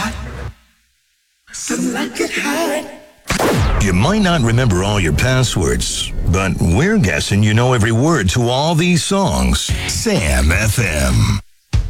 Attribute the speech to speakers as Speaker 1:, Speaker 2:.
Speaker 1: You might not remember all your passwords, but we're guessing you know every word to all these songs. Sam FM.